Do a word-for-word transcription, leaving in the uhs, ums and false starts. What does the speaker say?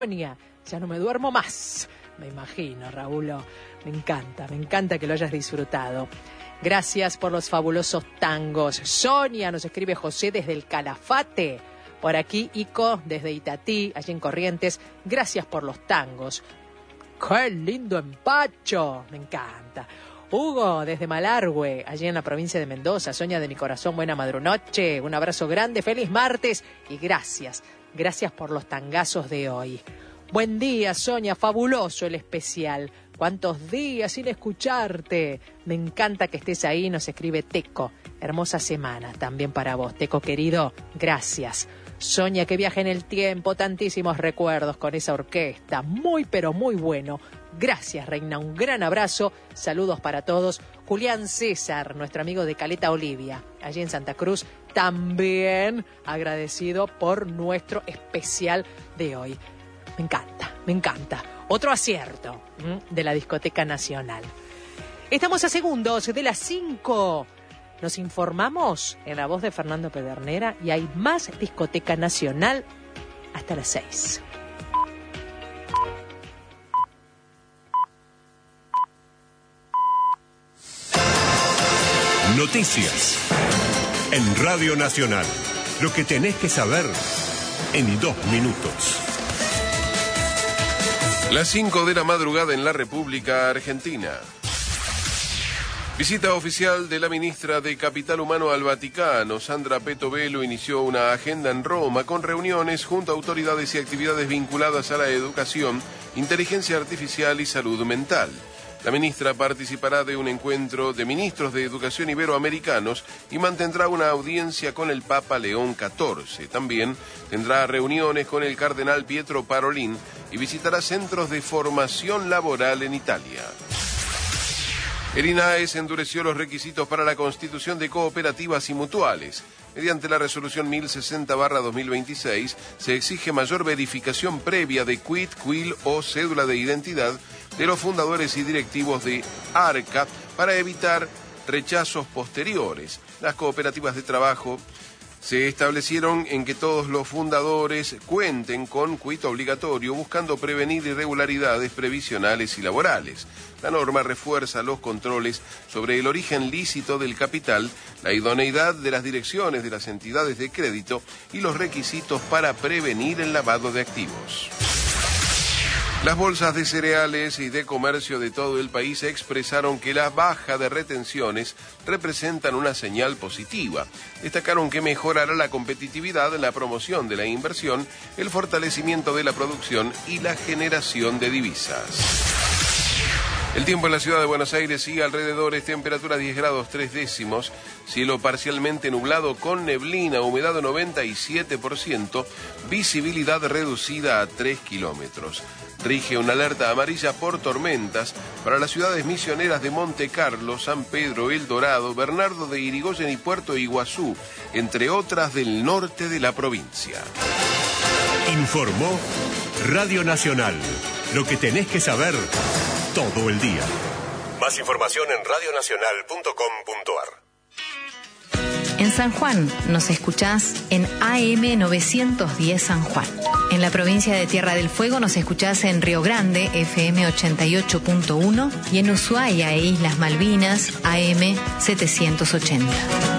Sonia, ya no me duermo más. Me imagino, Raúl. Me encanta, me encanta que lo hayas disfrutado. Gracias por los fabulosos tangos. Sonia, nos escribe José desde el Calafate. Por aquí, Ico, desde Itatí, allí en Corrientes. Gracias por los tangos. ¡Qué lindo empacho! Me encanta. Hugo, desde Malargüe, allí en la provincia de Mendoza. Sonia de mi corazón, buena madrunoche. Un abrazo grande, feliz martes y gracias. Gracias por los tangazos de hoy. Buen día, Sonia, fabuloso el especial. ¿Cuántos días sin escucharte? Me encanta que estés ahí, nos escribe Teco. Hermosa semana también para vos, Teco querido. Gracias. Sonia, que viaje en el tiempo, tantísimos recuerdos con esa orquesta. Muy, pero muy bueno. Gracias, Reina, un gran abrazo. Saludos para todos. Julián César, nuestro amigo de Caleta Olivia, allí en Santa Cruz, también agradecido por nuestro especial de hoy. Me encanta, me encanta. Otro acierto ¿m? de la Discoteca Nacional. Estamos a segundos de las cinco. Nos informamos en la voz de Fernando Pedernera y hay más Discoteca Nacional hasta las seis. Noticias en Radio Nacional. Lo que tenés que saber en dos minutos. Las cinco de la madrugada en la República Argentina. Visita oficial de la ministra de Capital Humano al Vaticano. Sandra Petovelo inició una agenda en Roma con reuniones junto a autoridades y actividades vinculadas a la educación, inteligencia artificial y salud mental. La ministra participará de un encuentro de ministros de educación iberoamericanos y mantendrá una audiencia con el Papa León catorce. También tendrá reuniones con el cardenal Pietro Parolin y visitará centros de formación laboral en Italia. El INAES endureció los requisitos para la constitución de cooperativas y mutuales. Mediante la resolución mil sesenta barra dos mil veintiséis se exige mayor verificación previa de quit, quil o cédula de identidad de los fundadores y directivos de ARCA para evitar rechazos posteriores. Las cooperativas de trabajo se establecieron en que todos los fundadores cuenten con quit obligatorio, buscando prevenir irregularidades previsionales y laborales. La norma refuerza los controles sobre el origen lícito del capital, la idoneidad de las direcciones de las entidades de crédito y los requisitos para prevenir el lavado de activos. Las bolsas de cereales y de comercio de todo el país expresaron que la baja de retenciones representan una señal positiva. Destacaron que mejorará la competitividad, la promoción de la inversión, el fortalecimiento de la producción y la generación de divisas. El tiempo en la ciudad de Buenos Aires sigue alrededores, temperatura diez grados tres décimos, cielo parcialmente nublado con neblina, humedad noventa y siete por ciento, visibilidad reducida a tres kilómetros. Rige una alerta amarilla por tormentas para las ciudades misioneras de Monte Carlo, San Pedro, El Dorado, Bernardo de Irigoyen y Puerto Iguazú, entre otras del norte de la provincia. Informó Radio Nacional. Lo que tenés que saber todo el día. Más información en radio nacional punto com punto a r. En San Juan nos escuchás en A M novecientos diez San Juan. En la provincia de Tierra del Fuego nos escuchás en Río Grande, F M ochenta y ocho punto uno, y en Ushuaia e Islas Malvinas, A M setecientos ochenta.